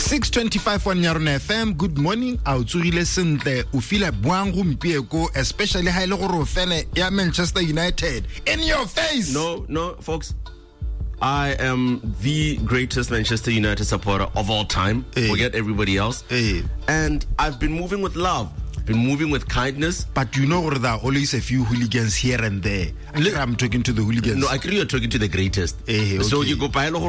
6:25 on Yarona FM. Good morning. Autsugile sentle o fila boang gompieko, especially ha ile gore o fene ya Manchester United. In your face. No, folks. I am the greatest Manchester United supporter of all time. Forget everybody else. And I've been moving with love. Been moving with kindness. But you know there are always a few hooligans here and there. I'm talking to the hooligans. No, I think you're talking to the greatest. Okay. So you go by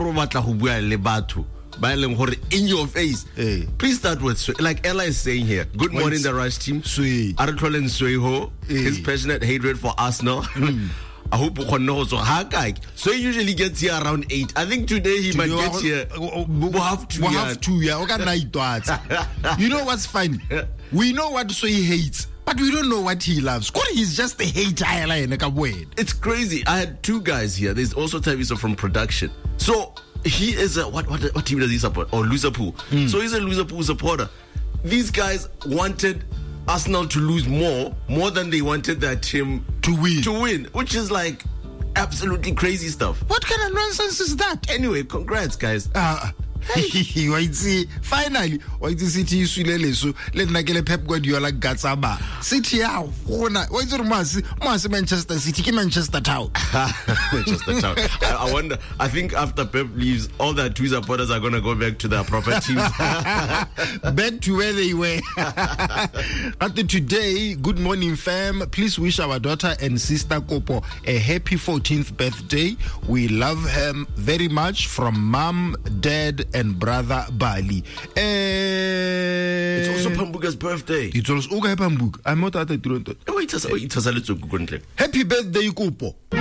in your face. Please start with, like Ella is saying here, good morning, the Rush team. Aratol Sueho, his passionate hatred for Arsenal. I hope so he usually gets here around 8. I think today he might get here. We'll have 2 years. You know what's funny? We know what Soy hates, but we don't know what he loves. He's just a hater. It's crazy. I had 2 guys here. There's also Taviso from production. So he is a what team does he support? Or Liverpool. So he's a Liverpool supporter. These guys wanted Arsenal to lose more than they wanted their team to win, which is like absolutely crazy stuff. What kind of nonsense is that? Anyway, congrats, guys. Finally, City so let Nagele Pep Guardiola Gatsaba. City out. Manchester City, Manchester Town. Manchester Town. I wonder. I think after Pep leaves, all the 2 supporters are gonna go back to their proper teams. Back to where they were. But today, good morning, fam. Please wish our daughter and sister Kopo a happy 14th birthday. We love him very much from mom, dad, and brother Bali. It's also Pambuka's birthday. It's also Pambuk. I'm not at the Wait, happy birthday, Kopo.